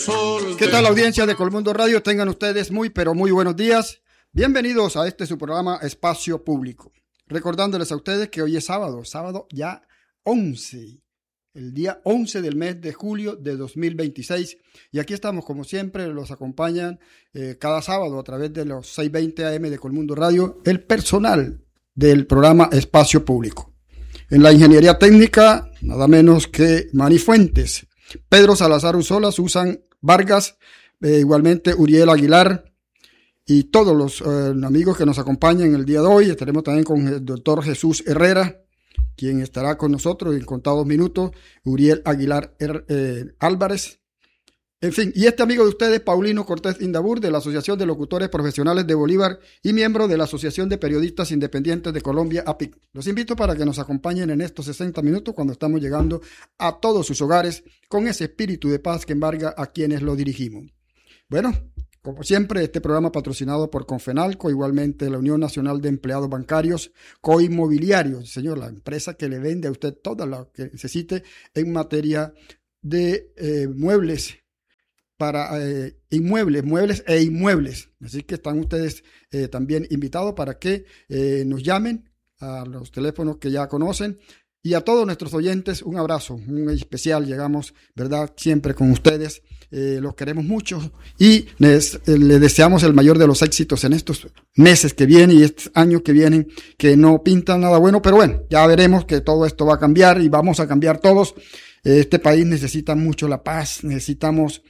¿Qué tal, audiencia de Colmundo Radio? Tengan ustedes muy pero muy buenos días. Bienvenidos a su programa Espacio Público. Recordándoles a ustedes que hoy es sábado ya 11, el día 11 del mes de julio de 2026. Y aquí estamos, como siempre, los acompañan cada sábado a través de los 6:20 AM de Colmundo Radio, el personal del programa Espacio Público. En la ingeniería técnica, nada menos que Manny Fuentes, Pedro Salazar Usola, Susan Vargas, igualmente Uriel Aguilar y todos los amigos que nos acompañan el día de hoy. Estaremos también con el doctor Jesús Herrera, quien estará con nosotros en contados minutos, Uriel Aguilar Álvarez. En fin, y este amigo de ustedes, Paulino Cortés Indabur, de la Asociación de Locutores Profesionales de Bolívar y miembro de la Asociación de Periodistas Independientes de Colombia, APIC. Los invito para que nos acompañen en estos 60 minutos cuando estamos llegando a todos sus hogares con ese espíritu de paz que embarga a quienes lo dirigimos. Bueno, como siempre, este programa patrocinado por Confenalco, igualmente la Unión Nacional de Empleados Bancarios, Coinmobiliario, señor, la empresa que le vende a usted todo lo que necesite en materia de muebles, para muebles e inmuebles. Así que están ustedes también invitados para que nos llamen a los teléfonos que ya conocen. Y a todos nuestros oyentes, un abrazo muy especial. Llegamos, ¿verdad?, siempre con ustedes. Los queremos mucho y les deseamos el mayor de los éxitos en estos meses que vienen y estos años que vienen, que no pintan nada bueno. Pero bueno, ya veremos que todo esto va a cambiar y vamos a cambiar todos. Este país necesita mucho la paz, necesitamos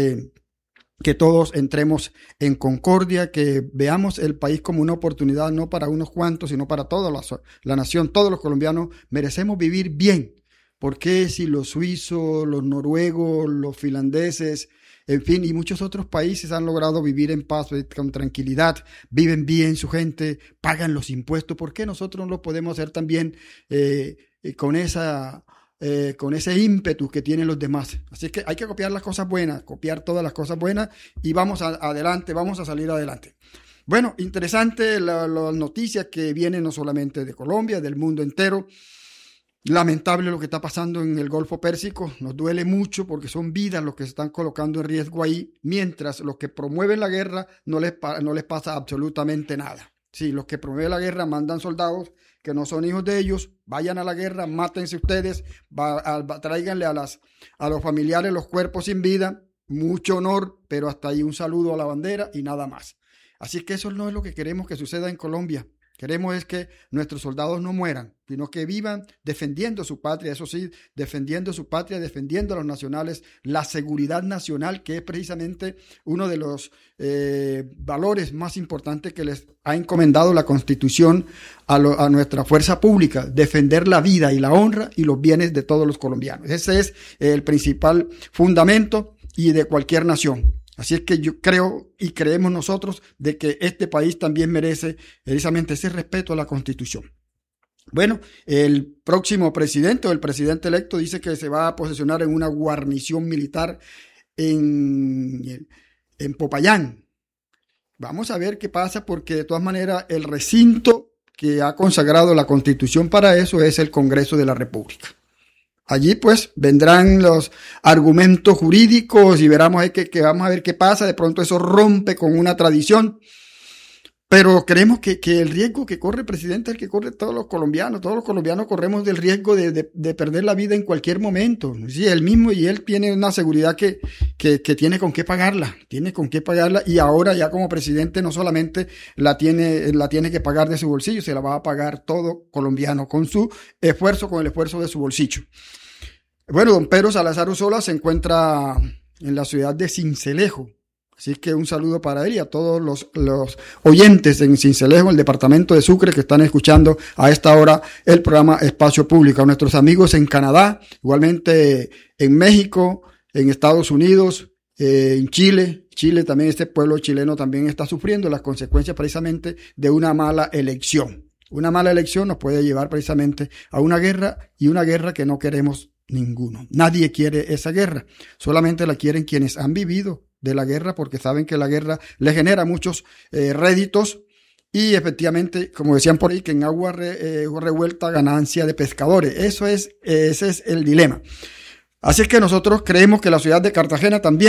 que todos entremos en concordia, que veamos el país como una oportunidad no para unos cuantos, sino para toda la nación. Todos los colombianos merecemos vivir bien. ¿Por qué si los suizos, los noruegos, los finlandeses, en fin, y muchos otros países han logrado vivir en paz, con tranquilidad, viven bien su gente, pagan los impuestos? ¿Por qué nosotros no lo podemos hacer también con ese ímpetu que tienen los demás? Así que hay que copiar las cosas buenas, copiar todas las cosas buenas y vamos adelante, vamos a salir adelante. Bueno, interesante las noticias que vienen no solamente de Colombia, del mundo entero. Lamentable lo que está pasando en el Golfo Pérsico, nos duele mucho porque son vidas los que se están colocando en riesgo ahí, mientras los que promueven la guerra no les pasa absolutamente nada. Sí, los que promueven la guerra mandan soldados que no son hijos de ellos, vayan a la guerra, mátense ustedes, tráiganle a los familiares los cuerpos sin vida, mucho honor, pero hasta ahí un saludo a la bandera y nada más. Así que eso no es lo que queremos que suceda en Colombia. Queremos es que nuestros soldados no mueran, sino que vivan defendiendo su patria, eso sí, defendiendo su patria, defendiendo a los nacionales, la seguridad nacional, que es precisamente uno de los valores más importantes que les ha encomendado la Constitución a nuestra fuerza pública, defender la vida y la honra y los bienes de todos los colombianos. Ese es el principal fundamento y de cualquier nación. Así es que yo creo y creemos nosotros de que este país también merece precisamente ese respeto a la Constitución. Bueno, el próximo presidente o el presidente electo dice que se va a posesionar en una guarnición militar en Popayán. Vamos a ver qué pasa, porque de todas maneras el recinto que ha consagrado la Constitución para eso es el Congreso de la República. Allí pues vendrán los argumentos jurídicos y vamos a ver qué pasa. De pronto eso rompe con una tradición, pero creemos que el riesgo que corre el presidente es el que corre todos los colombianos. Todos los colombianos corremos del riesgo de perder la vida en cualquier momento. Sí, él mismo, y él tiene una seguridad que tiene con qué pagarla, y ahora ya como presidente no solamente la tiene que pagar de su bolsillo, se la va a pagar todo colombiano con su esfuerzo, con el esfuerzo de su bolsillo. Bueno, don Pedro Salazar Usola se encuentra en la ciudad de Sincelejo. Así que un saludo para él y a todos los oyentes en Sincelejo, el departamento de Sucre, que están escuchando a esta hora el programa Espacio Público. A nuestros amigos en Canadá, igualmente en México, en Estados Unidos, en Chile también, este pueblo chileno también está sufriendo las consecuencias precisamente de una mala elección. Una mala elección nos puede llevar precisamente a una guerra, y una guerra que no queremos ninguno. Nadie quiere esa guerra, solamente la quieren quienes han vivido de la guerra, porque saben que la guerra le genera muchos réditos, y efectivamente, como decían por ahí, que en agua revuelta ganancia de pescadores. Ese es el dilema. Así es que nosotros creemos que la ciudad de Cartagena también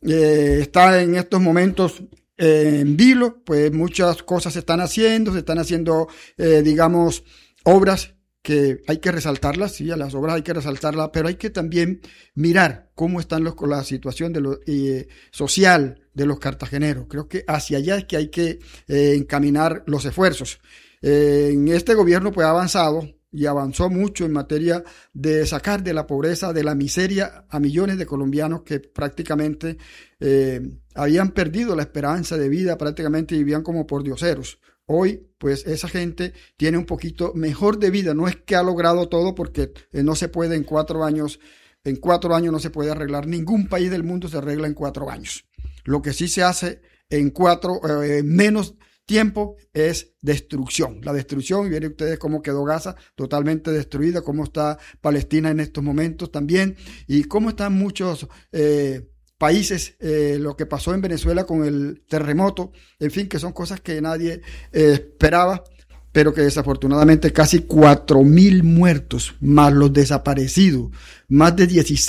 está en estos momentos en vilo, pues muchas cosas se están haciendo, digamos, obras que hay que resaltarlas, sí, a las obras hay que resaltarlas, pero hay que también mirar cómo están la situación social de los cartageneros. Creo que hacia allá es que hay que encaminar los esfuerzos. En este gobierno pues ha avanzado y avanzó mucho en materia de sacar de la pobreza, de la miseria a millones de colombianos que prácticamente habían perdido la esperanza de vida, prácticamente vivían como pordioseros. Hoy, pues esa gente tiene un poquito mejor de vida. No es que ha logrado todo porque no se puede en 4 años. En 4 años no se puede arreglar. Ningún país del mundo se arregla en 4 años. Lo que sí se hace en menos tiempo es destrucción. La destrucción, y miren ustedes cómo quedó Gaza totalmente destruida, cómo está Palestina en estos momentos también, y cómo están muchos países, lo que pasó en Venezuela con el terremoto, en fin, que son cosas que nadie esperaba, pero que desafortunadamente casi 4.000 muertos, más los desaparecidos, más de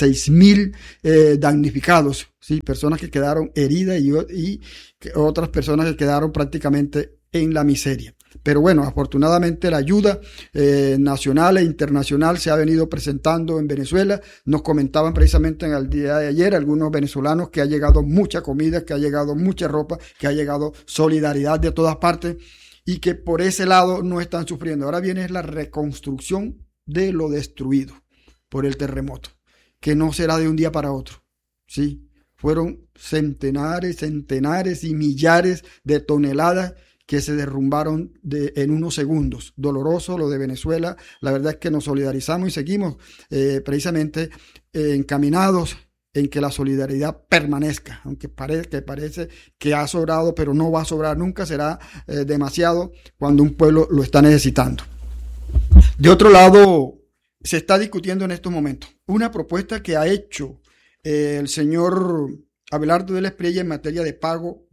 16.000 damnificados, ¿sí? Personas que quedaron heridas y otras personas que quedaron prácticamente en la miseria. Pero bueno, afortunadamente la ayuda nacional e internacional se ha venido presentando en Venezuela. Nos comentaban precisamente en el día de ayer algunos venezolanos que ha llegado mucha comida, que ha llegado mucha ropa, que ha llegado solidaridad de todas partes y que por ese lado no están sufriendo. Ahora viene la reconstrucción de lo destruido por el terremoto, que no será de un día para otro, ¿sí? Fueron centenares y millares de toneladas que se derrumbaron en unos segundos. Doloroso lo de Venezuela. La verdad es que nos solidarizamos y seguimos precisamente encaminados en que la solidaridad permanezca, aunque parece que ha sobrado, pero no va a sobrar, nunca será demasiado cuando un pueblo lo está necesitando. De otro lado, se está discutiendo en estos momentos una propuesta que ha hecho el señor Abelardo de la Espriella en materia de pago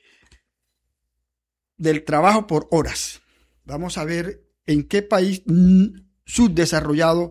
del trabajo por horas. Vamos a ver en qué país subdesarrollado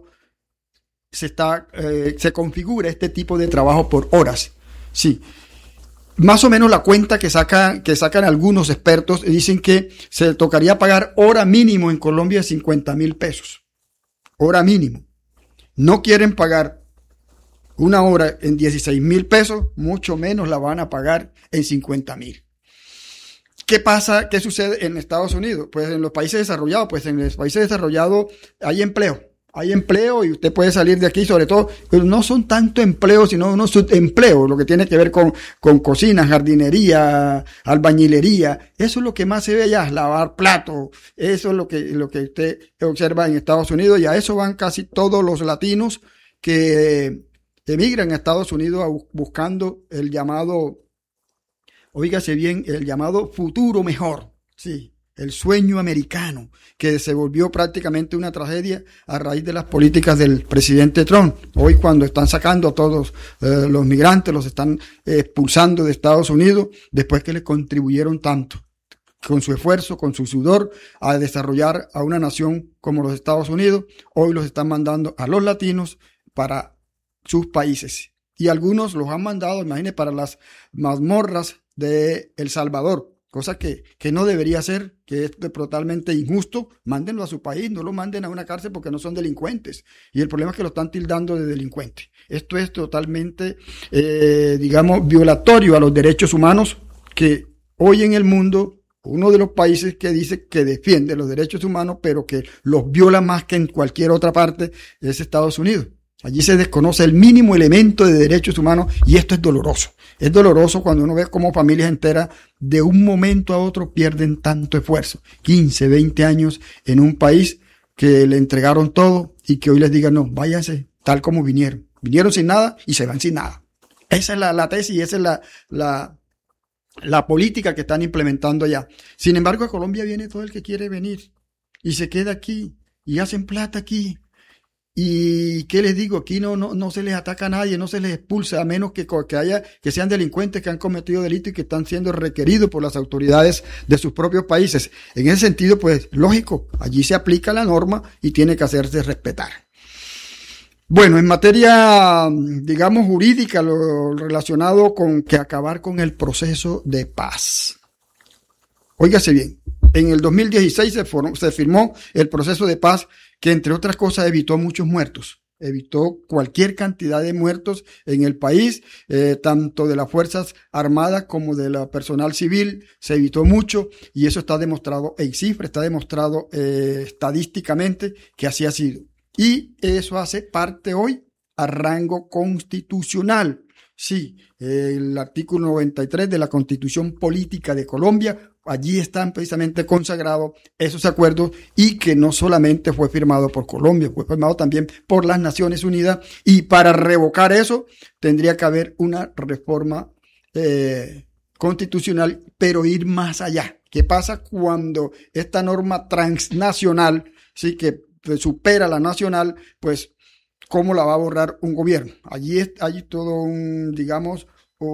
se configura este tipo de trabajo por horas. Sí, más o menos la cuenta que sacan algunos expertos dicen que se tocaría pagar hora mínimo en Colombia 50.000 pesos. Hora mínimo. No quieren pagar una hora en 16.000 pesos, mucho menos la van a pagar en 50.000. ¿Qué pasa? ¿Qué sucede en Estados Unidos? Pues en los países desarrollados, hay empleo. Hay empleo y usted puede salir de aquí, sobre todo, pero no son tanto empleos, sino unos subempleos, lo que tiene que ver con cocina, jardinería, albañilería. Eso es lo que más se ve allá, lavar platos. Eso es lo que usted observa en Estados Unidos, y a eso van casi todos los latinos que emigran a Estados Unidos buscando el llamado, oígase bien, el llamado futuro mejor. Sí. El sueño americano, que se volvió prácticamente una tragedia a raíz de las políticas del presidente Trump. Hoy, cuando están sacando a todos los migrantes, los están expulsando de Estados Unidos, después que le contribuyeron tanto, con su esfuerzo, con su sudor, a desarrollar a una nación como los Estados Unidos, hoy los están mandando a los latinos para sus países. Y algunos los han mandado, imagínense, para las mazmorras de El Salvador. Cosa que no debería ser, que es totalmente injusto. Mándenlo a su país, no lo manden a una cárcel porque no son delincuentes. Y el problema es que lo están tildando de delincuente. Esto es totalmente, violatorio a los derechos humanos, que hoy en el mundo, uno de los países que dice que defiende los derechos humanos, pero que los viola más que en cualquier otra parte, es Estados Unidos. Allí se desconoce el mínimo elemento de derechos humanos y esto es doloroso. Es doloroso cuando uno ve cómo familias enteras de un momento a otro pierden tanto esfuerzo. 15, 20 años en un país que le entregaron todo y que hoy les digan, no, váyanse tal como vinieron. Vinieron sin nada y se van sin nada. Esa es la tesis y esa es la política que están implementando allá. Sin embargo, a Colombia viene todo el que quiere venir y se queda aquí y hacen plata aquí. Y qué les digo, aquí no se les ataca a nadie, no se les expulsa, a menos que sean delincuentes que han cometido delitos y que están siendo requeridos por las autoridades de sus propios países. En ese sentido, pues, lógico, allí se aplica la norma y tiene que hacerse respetar. Bueno, en materia, digamos, jurídica, lo relacionado con que acabar con el proceso de paz. Óigase bien, en el 2016 se firmó el proceso de paz que, entre otras cosas, evitó muchos muertos. Evitó cualquier cantidad de muertos en el país, tanto de las Fuerzas Armadas como de la personal civil, se evitó mucho y eso está demostrado en cifras, está demostrado estadísticamente que así ha sido. Y eso hace parte hoy a rango constitucional. Sí, el artículo 93 de la Constitución Política de Colombia, allí están precisamente consagrados esos acuerdos y que no solamente fue firmado por Colombia, fue firmado también por las Naciones Unidas y para revocar eso tendría que haber una reforma constitucional, pero ir más allá. ¿Qué pasa cuando esta norma transnacional, sí, que supera la nacional, pues cómo la va a borrar un gobierno? Allí hay todo digamos,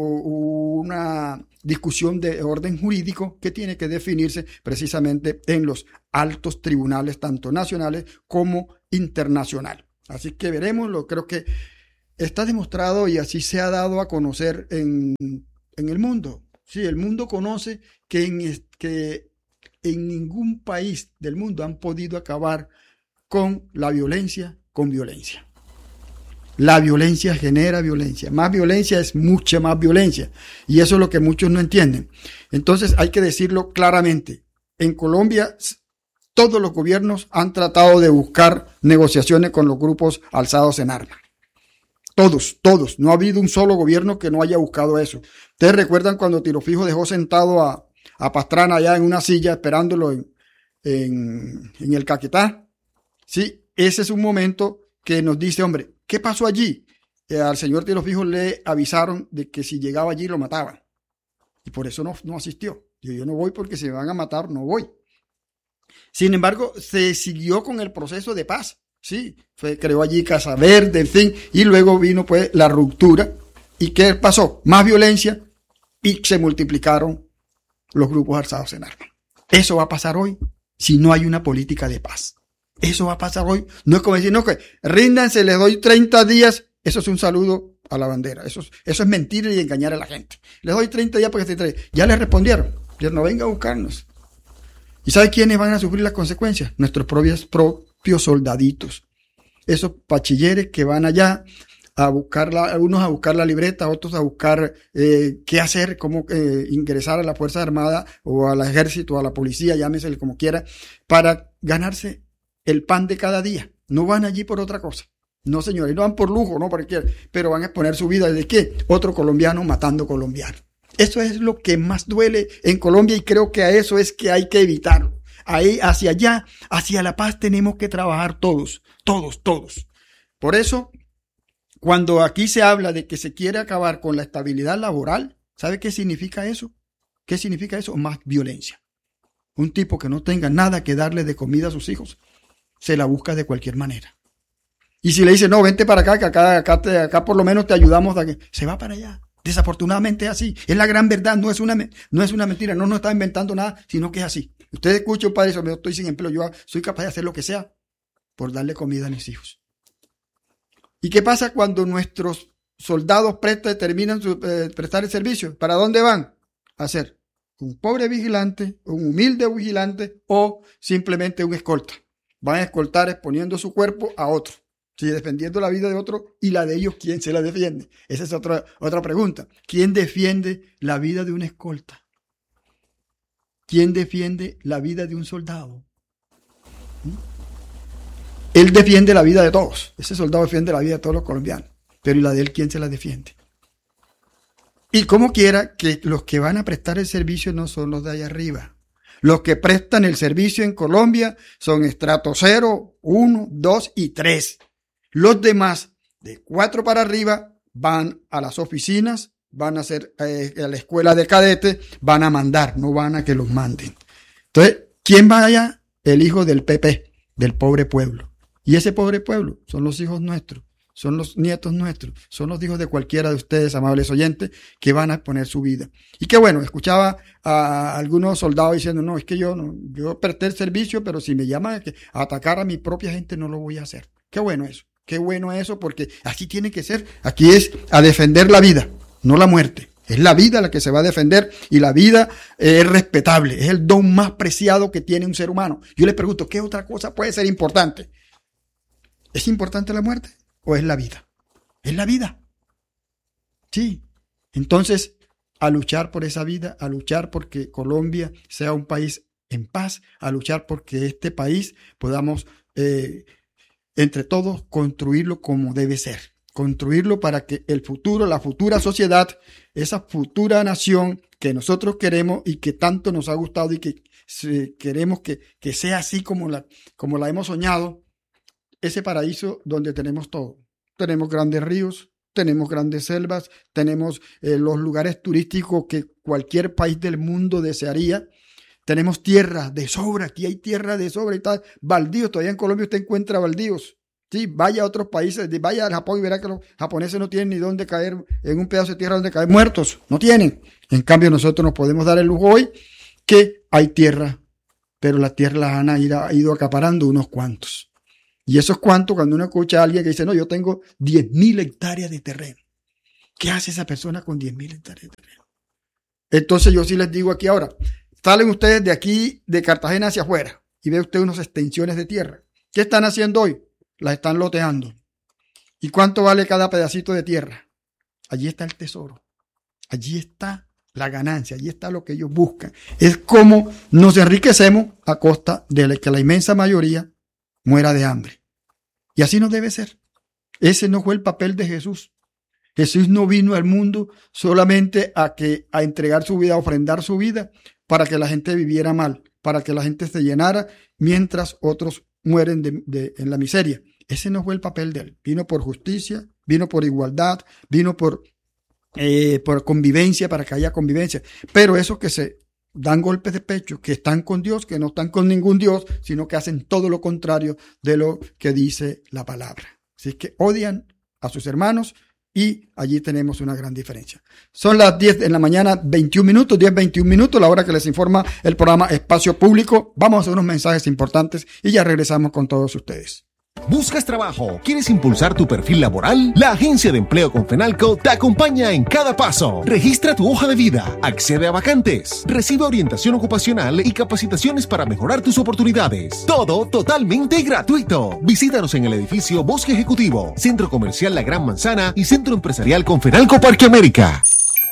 una discusión de orden jurídico que tiene que definirse precisamente en los altos tribunales, tanto nacionales como internacionales. Así que veremos, creo que está demostrado y así se ha dado a conocer en el mundo. Sí, el mundo conoce que en ningún país del mundo han podido acabar con la violencia con violencia. La violencia genera violencia. Más violencia es mucha más violencia. Y eso es lo que muchos no entienden. Entonces hay que decirlo claramente. En Colombia todos los gobiernos han tratado de buscar negociaciones con los grupos alzados en armas. Todos. No ha habido un solo gobierno que no haya buscado eso. Ustedes recuerdan cuando Tiro Fijo dejó sentado a Pastrana allá en una silla esperándolo en el Caquetá. Sí, ese es un momento que nos dice, hombre, ¿qué pasó allí? Al señor Tiro Fijo le avisaron de que si llegaba allí lo mataban. Y por eso no asistió. Yo no voy porque si me van a matar, no voy. Sin embargo, se siguió con el proceso de paz. Sí, creó allí Casa Verde, en fin, y luego vino pues la ruptura. ¿Y qué pasó? Más violencia y se multiplicaron los grupos alzados en armas. Eso va a pasar hoy si no hay una política de paz. Eso va a pasar hoy. No es como decir, no, que ríndanse, les doy 30 días. Eso es un saludo a la bandera. Eso es mentir y engañar a la gente. Les doy 30 días porque se trae. Ya les respondieron. Dios no venga a buscarnos. ¿Y sabe quiénes van a sufrir las consecuencias? Nuestros propios soldaditos. Esos bachilleres que van allá a buscar unos a buscar la libreta, otros a buscar qué hacer, cómo ingresar a la Fuerza Armada o al ejército, a la policía, llámesele como quiera, para ganarse el pan de cada día. No van allí por otra cosa. No, señores, no van por lujo, no por qué, pero van a exponer su vida. ¿De qué? Otro colombiano matando colombianos. Eso es lo que más duele en Colombia y creo que a eso es que hay que evitarlo. Ahí, hacia allá, hacia la paz tenemos que trabajar todos. Por eso, cuando aquí se habla de que se quiere acabar con la estabilidad laboral, ¿sabe qué significa eso? ¿Qué significa eso? Más violencia. Un tipo que no tenga nada que darle de comida a sus hijos, se la busca de cualquier manera. Y si le dice, no, vente para acá, que acá por lo menos te ayudamos, se va para allá. Desafortunadamente es así. Es la gran verdad, no es una mentira, no está inventando nada, sino que es así. Usted escucha un padre, yo estoy sin empleo, yo soy capaz de hacer lo que sea por darle comida a mis hijos. ¿Y qué pasa cuando nuestros soldados terminan prestar el servicio? ¿Para dónde van? A ser un pobre vigilante, un humilde vigilante o simplemente un escolta. Van a escoltar exponiendo su cuerpo a otro. Sí, defendiendo la vida de otro y la de ellos, ¿quién se la defiende? Esa es otra pregunta. ¿Quién defiende la vida de un escolta? ¿Quién defiende la vida de un soldado? Él defiende la vida de todos. Ese soldado defiende la vida de todos los colombianos. Pero ¿y la de él quién se la defiende? Y como quiera que los que van a prestar el servicio no son los de allá arriba. Los que prestan el servicio en Colombia son estrato 0, 1, 2 y 3. Los demás, de 4 para arriba, van a las oficinas, van a hacer a la escuela de cadetes, van a mandar, no van a que los manden. Entonces, ¿quién va allá? El hijo del PP, del pobre pueblo. Y ese pobre pueblo son los hijos nuestros, son los nietos nuestros, son los hijos de cualquiera de ustedes, amables oyentes, que van a exponer su vida. Y qué bueno, escuchaba a algunos soldados diciendo, no, es que yo presté el servicio, pero si me llaman a atacar a mi propia gente no lo voy a hacer. Qué bueno eso. Qué bueno eso, porque así tiene que ser. Aquí es a defender la vida, no la muerte. Es la vida la que se va a defender y la vida es respetable. Es el don más preciado que tiene un ser humano. Yo le pregunto, ¿qué otra cosa puede ser importante? ¿Es importante la muerte o es la vida? Es la vida. Sí. Entonces, a luchar por esa vida, a luchar porque Colombia sea un país en paz, a luchar porque este país podamos entre todos construirlo como debe ser. Construirlo para que el futuro, la futura sociedad, esa futura nación que nosotros queremos y que tanto nos ha gustado y que queremos que sea así como la hemos soñado, ese paraíso donde tenemos todo. Tenemos grandes ríos, tenemos grandes selvas, tenemos los lugares turísticos que cualquier país del mundo desearía. Tenemos tierra de sobra, aquí hay tierra de sobra y tal. Baldíos, todavía en Colombia usted encuentra baldíos. Sí, vaya a otros países, vaya al Japón y verá que los japoneses no tienen ni dónde caer, en un pedazo de tierra donde caer muertos, no tienen. En cambio nosotros nos podemos dar el lujo hoy que hay tierra, pero la tierra la han ido acaparando unos cuantos. Y esos cuantos, cuando uno escucha a alguien que dice, no, yo tengo 10.000 hectáreas de terreno. ¿Qué hace esa persona con 10.000 hectáreas de terreno? Entonces yo sí les digo aquí ahora, salen ustedes de aquí, de Cartagena hacia afuera, y ve usted unas extensiones de tierra. ¿Qué están haciendo hoy? Las están loteando. ¿Y cuánto vale cada pedacito de tierra? Allí está el tesoro. Allí está la ganancia. Allí está lo que ellos buscan. Es como nos enriquecemos a costa de que la inmensa mayoría muera de hambre. Y así no debe ser. Ese no fue el papel de Jesús. Jesús no vino al mundo solamente a entregar su vida, a ofrendar su vida para que la gente viviera mal, para que la gente se llenara mientras otros mueren en la miseria. Ese no fue el papel de él. Vino por justicia, vino por igualdad, vino por convivencia, para que haya convivencia. Pero esos que se dan golpes de pecho, que están con Dios, que no están con ningún Dios, sino que hacen todo lo contrario de lo que dice la palabra. Así que odian a sus hermanos y allí tenemos una gran diferencia. Son las 10 de la mañana, 21 minutos, 10:21 minutos, la hora que les informa el programa Espacio Público. Vamos a hacer unos mensajes importantes y ya regresamos con todos ustedes. ¿Buscas trabajo? ¿Quieres impulsar tu perfil laboral? La Agencia de Empleo Confenalco te acompaña en cada paso. Registra tu hoja de vida, accede a vacantes, recibe orientación ocupacional y capacitaciones para mejorar tus oportunidades. Todo totalmente gratuito. Visítanos en el edificio Bosque Ejecutivo, Centro Comercial La Gran Manzana y Centro Empresarial Confenalco Parque América.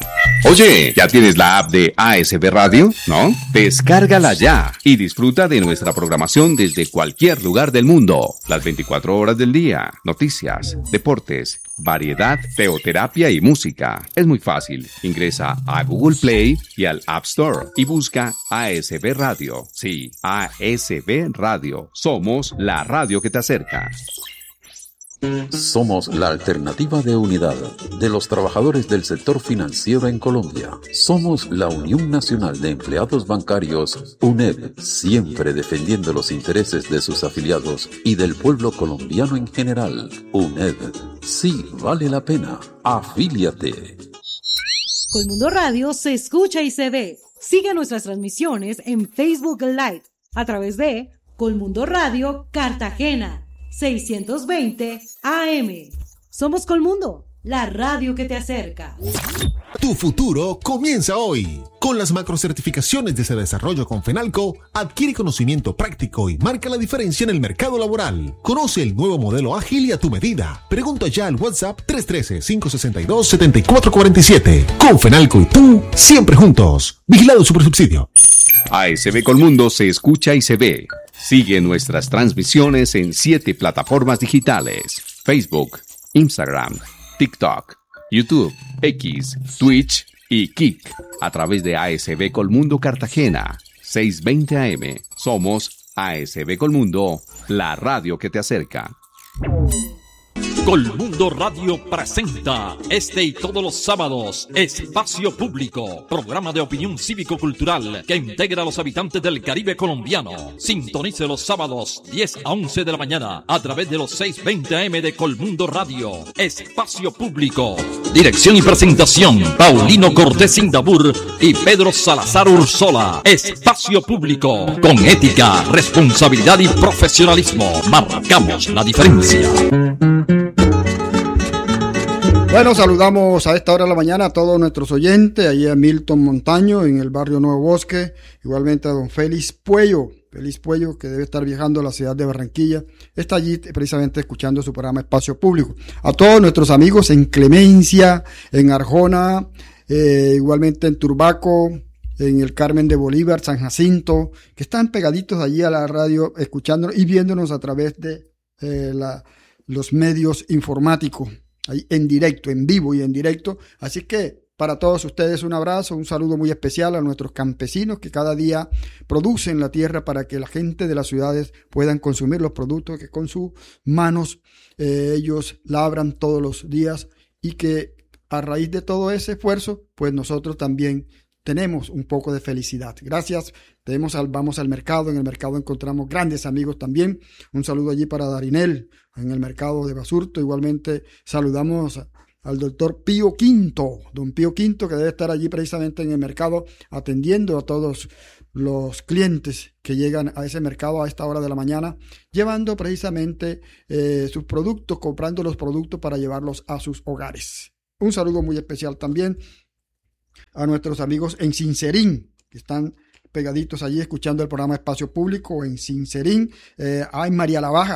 Oye, ¿ya tienes la app de ASB Radio? ¿No? Descárgala ya y disfruta de nuestra programación desde cualquier lugar del mundo. Las 24 horas del día, noticias, deportes, variedad, teoterapia y música. Es muy fácil. Ingresa a Google Play y al App Store y busca ASB Radio. Sí, ASB Radio. Somos la radio que te acerca. Somos la alternativa de unidad de los trabajadores del sector financiero en Colombia. Somos la Unión Nacional de Empleados Bancarios, UNEB, siempre defendiendo los intereses de sus afiliados y del pueblo colombiano en general. UNEB, sí vale la pena. Afíliate. Colmundo Radio se escucha y se ve. Sigue nuestras transmisiones en Facebook Live a través de Colmundo Radio Cartagena 620 AM. Somos Colmundo, la radio que te acerca. Tu futuro comienza hoy. Con las macrocertificaciones de Desarrollo Confenalco, adquiere conocimiento práctico y marca la diferencia en el mercado laboral. Conoce el nuevo modelo ágil y a tu medida. Pregunta ya al WhatsApp 313-562-7447. Confenalco y tú, siempre juntos. Vigilado Supersubsidio. ASB Colmundo se escucha y se ve. Sigue nuestras transmisiones en 7 plataformas digitales: Facebook, Instagram, TikTok, YouTube, X, Twitch y Kik, a través de ASB Colmundo Cartagena 620 AM. Somos ASB Colmundo, la radio que te acerca. Colmundo Radio presenta este y todos los sábados Espacio Público, programa de opinión cívico-cultural que integra a los habitantes del Caribe colombiano. Sintonice los sábados 10 a 11 de la mañana a través de los 620 AM de Colmundo Radio. Espacio Público. Dirección y presentación: Paulino Cortés Indabur y Pedro Salazar Ursola. Espacio Público. Con ética, responsabilidad y profesionalismo marcamos la diferencia. Bueno, saludamos a esta hora de la mañana a todos nuestros oyentes, ahí a Milton Montaño en el barrio Nuevo Bosque, igualmente a don Félix Puello, que debe estar viajando a la ciudad de Barranquilla, está allí precisamente escuchando su programa Espacio Público. A todos nuestros amigos en Clemencia, en Arjona, igualmente en Turbaco, en el Carmen de Bolívar, San Jacinto, que están pegaditos allí a la radio, escuchándonos y viéndonos a través de los medios informáticos. Ahí en directo, en vivo y en directo. Así que para todos ustedes un abrazo, un saludo muy especial a nuestros campesinos que cada día producen la tierra para que la gente de las ciudades puedan consumir los productos que con sus manos ellos labran todos los días, y que a raíz de todo ese esfuerzo, pues nosotros también tenemos un poco de felicidad. Gracias. Vamos al mercado. En el mercado encontramos grandes amigos también. Un saludo allí para Darinel, en el mercado de Basurto. Igualmente saludamos al doctor Pío Quinto, don Pío Quinto, que debe estar allí precisamente en el mercado atendiendo a todos los clientes que llegan a ese mercado a esta hora de la mañana, llevando precisamente sus productos, comprando los productos para llevarlos a sus hogares. Un saludo muy especial también a nuestros amigos en Sincerín, que están pegaditos allí escuchando el programa Espacio Público en Sincerín. En María la Baja,